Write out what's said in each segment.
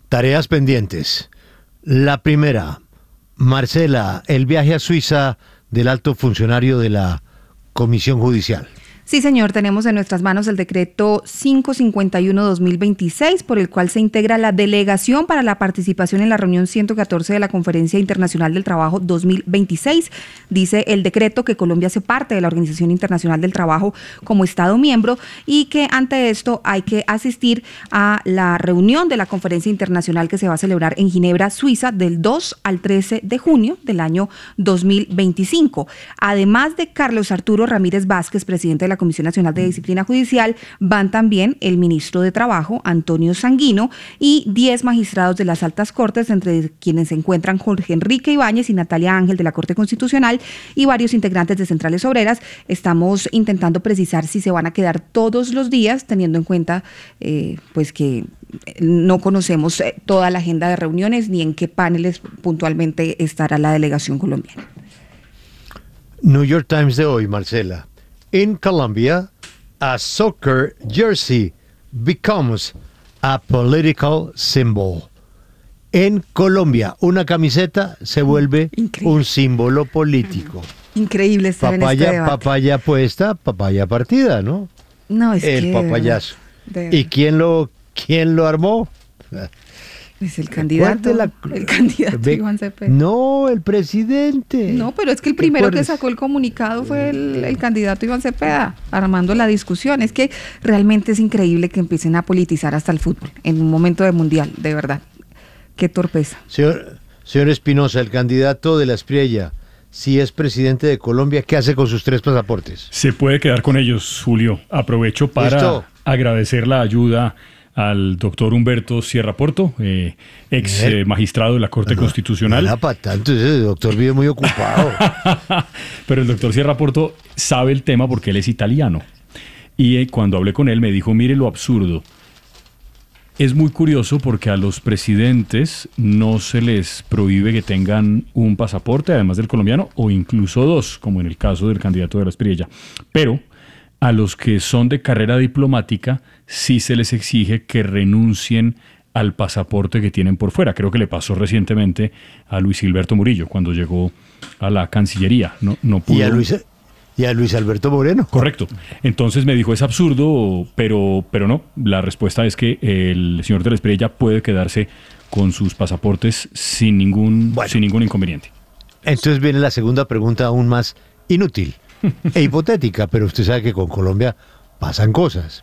Tareas pendientes. La primera, Marcela, el viaje a Suiza del alto funcionario de la Comisión Judicial. Sí, señor, tenemos en nuestras manos el decreto 551-2026, por el cual se integra la delegación para la participación en la reunión 114 de la Conferencia Internacional del Trabajo 2026. Dice el decreto que Colombia hace parte de la Organización Internacional del Trabajo como Estado miembro y que ante esto hay que asistir a la reunión de la Conferencia Internacional que se va a celebrar en Ginebra, Suiza, del 2 al 13 de junio del año 2025. Además de Carlos Arturo Ramírez Vázquez, presidente de la Comisión Nacional de Disciplina Judicial, van también el ministro de Trabajo, Antonio Sanguino, y 10 magistrados de las altas cortes, entre quienes se encuentran Jorge Enrique Ibáñez y Natalia Ángel de la Corte Constitucional, y varios integrantes de centrales obreras. Estamos intentando precisar si se van a quedar todos los días, teniendo en cuenta pues que no conocemos toda la agenda de reuniones ni en qué paneles puntualmente estará la delegación colombiana. New York Times de hoy, Marcela. In Colombia, a soccer jersey becomes a political symbol. En Colombia, una camiseta se vuelve un símbolo político. Increíble estar en este debate. Papaya puesta, papaya partida, ¿no? No, es el que papayazo. ¿Y quién lo armó? Es el candidato, Iván Cepeda. No, el presidente. No, pero es que el primero que sacó el comunicado fue el candidato Iván Cepeda, armando la discusión. Es que realmente es increíble que empiecen a politizar hasta el fútbol en un momento de mundial, de verdad. Qué torpeza. Señor Espinosa, el candidato de la Espriella, si es presidente de Colombia, ¿qué hace con sus 3 pasaportes? Se puede quedar con ellos, Julio. Aprovecho para agradecer la ayuda al doctor Humberto Sierra Porto, ex magistrado de la Corte Constitucional. No era para tanto, ese doctor vive muy ocupado. Pero el doctor Sierra Porto sabe el tema porque él es italiano. Y cuando hablé con él me dijo, mire lo absurdo. Es muy curioso porque a los presidentes no se les prohíbe que tengan un pasaporte, además del colombiano, o incluso 2, como en el caso del candidato de la Espriella. Pero a los que son de carrera diplomática sí se les exige que renuncien al pasaporte que tienen por fuera. Creo que le pasó recientemente a Luis Gilberto Murillo cuando llegó a la Cancillería. No pudo. Y a Luis Alberto Moreno. Correcto. Entonces me dijo, es absurdo, pero no. La respuesta es que el señor de la Espriella puede quedarse con sus pasaportes sin ningún inconveniente. Entonces viene la segunda pregunta aún más inútil e hipotética, pero usted sabe que con Colombia pasan cosas.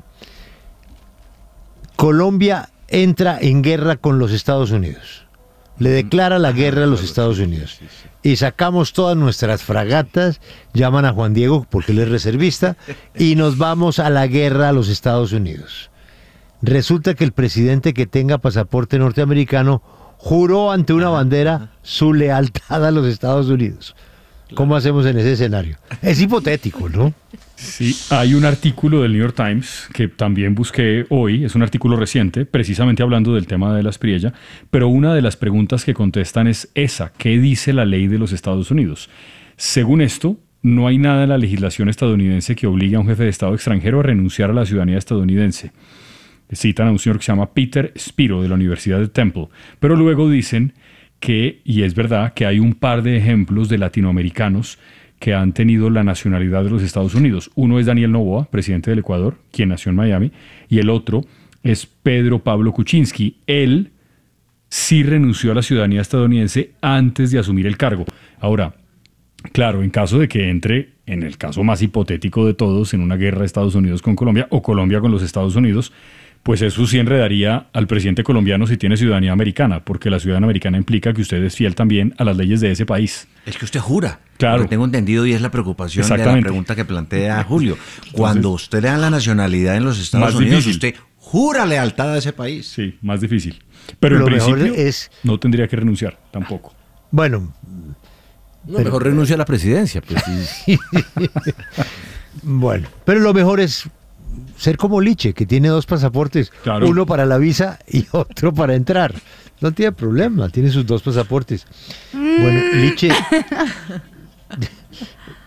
Colombia entra en guerra con los Estados Unidos. Le declara la guerra a los Estados Unidos. Y sacamos todas nuestras fragatas, llaman a Juan Diego porque él es reservista, y nos vamos a la guerra a los Estados Unidos. Resulta que el presidente que tenga pasaporte norteamericano juró ante una bandera su lealtad a los Estados Unidos. ¿Cómo hacemos en ese escenario? Es hipotético, ¿no? Sí, hay un artículo del New York Times que también busqué hoy, es un artículo reciente, precisamente hablando del tema de la Espriella, pero una de las preguntas que contestan es esa, ¿qué dice la ley de los Estados Unidos? Según esto, no hay nada en la legislación estadounidense que obligue a un jefe de Estado extranjero a renunciar a la ciudadanía estadounidense. Citan a un señor que se llama Peter Spiro de la Universidad de Temple, pero luego dicen que, y es verdad, que hay un par de ejemplos de latinoamericanos que han tenido la nacionalidad de los Estados Unidos. Uno es Daniel Noboa, presidente del Ecuador, quien nació en Miami, y el otro es Pedro Pablo Kuczynski. Él sí renunció a la ciudadanía estadounidense antes de asumir el cargo. Ahora, claro, en caso de que entre, en el caso más hipotético de todos, en una guerra de Estados Unidos con Colombia o Colombia con los Estados Unidos, pues eso sí enredaría al presidente colombiano si tiene ciudadanía americana, porque la ciudadanía americana implica que usted es fiel también a las leyes de ese país. Es que usted jura. Claro. Lo que tengo entendido y es la preocupación de la pregunta que plantea Julio. Cuando usted le da la nacionalidad en los Estados Unidos, usted jura lealtad a ese país. Sí, más difícil. Pero en principio no tendría que renunciar tampoco. Bueno. Mejor renuncia a la presidencia. Pues, sí. Bueno, pero lo mejor es ser como Liche, que tiene 2 pasaportes, claro. Uno para la visa y otro para entrar. No tiene problema, tiene sus 2 pasaportes. Bueno, Liche...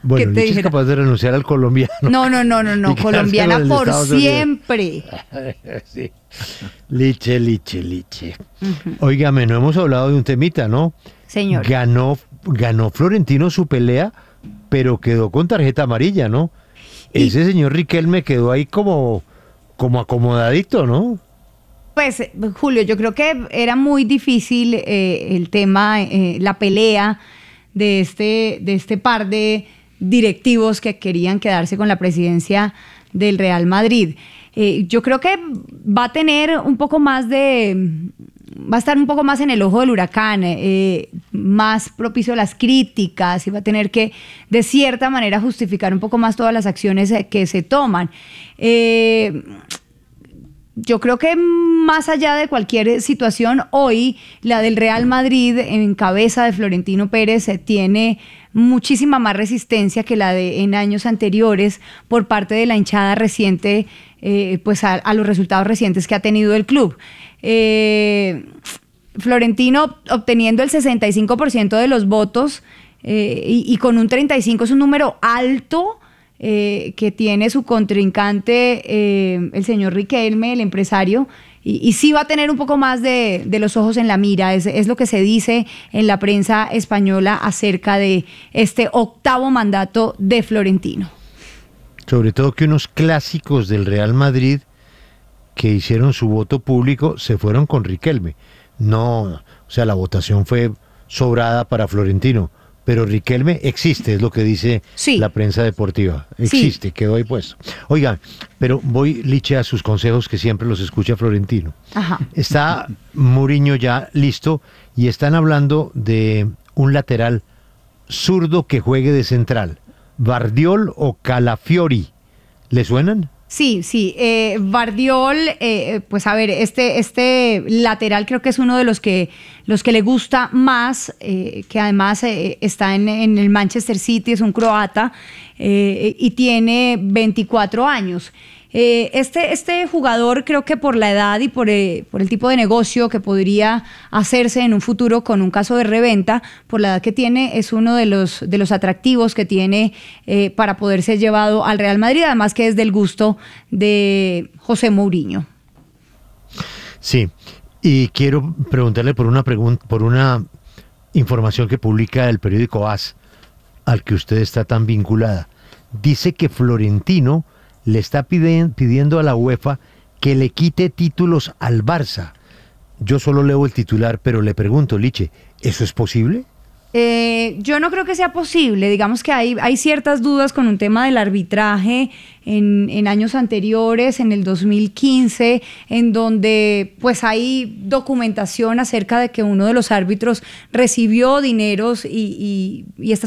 Bueno, Liche es capaz de renunciar al colombiano. No, colombiana por siempre. Sí. Liche. Óigame, no hemos hablado de un temita, ¿no? Señor. Ganó Florentino su pelea, pero quedó con tarjeta amarilla, ¿no? Ese señor Riquelme quedó ahí como acomodadito, ¿no? Pues, Julio, yo creo que era muy difícil el tema, la pelea de este par de directivos que querían quedarse con la presidencia del Real Madrid. Yo creo que va a estar un poco más en el ojo del huracán, más propicio a las críticas, y va a tener que, de cierta manera, justificar un poco más todas las acciones que se toman. Yo creo que más allá de cualquier situación, hoy la del Real Madrid en cabeza de Florentino Pérez tiene muchísima más resistencia que la de en años anteriores por parte de la hinchada reciente, pues a los resultados recientes que ha tenido el club. Florentino obteniendo el 65% de los votos y con un 35% es un número alto, que tiene su contrincante, el señor Riquelme, el empresario, y sí va a tener un poco más de los ojos en la mira. Es lo que se dice en la prensa española acerca de este 8º mandato de Florentino. Sobre todo que unos clásicos del Real Madrid que hicieron su voto público se fueron con Riquelme. No, o sea, la votación fue sobrada para Florentino. Pero Riquelme existe, es lo que dice la prensa deportiva. Existe, quedó ahí puesto. Oigan, pero voy, Liche, a sus consejos que siempre los escucha Florentino. Ajá. Está Mourinho ya listo y están hablando de un lateral zurdo que juegue de central. ¿Bardiol o Calafiori? ¿Le suenan? Sí, Bardiol, pues a ver, este lateral creo que es uno de los que le gusta más, que además está en el Manchester City, es un croata y tiene 24 años. Este jugador, creo que por la edad y por el tipo de negocio que podría hacerse en un futuro con un caso de reventa, por la edad que tiene, es uno de los atractivos que tiene para poder ser llevado al Real Madrid, además que es del gusto de José Mourinho. Sí, y quiero preguntarle por una información que publica el periódico AS, al que usted está tan vinculada. Dice que Florentino le está pidiendo a la UEFA que le quite títulos al Barça. Yo solo leo el titular, pero le pregunto, Liche, ¿eso es posible? Yo no creo que sea posible. Digamos que hay ciertas dudas con un tema del arbitraje en años anteriores, en el 2015, en donde pues hay documentación acerca de que uno de los árbitros recibió dineros y estas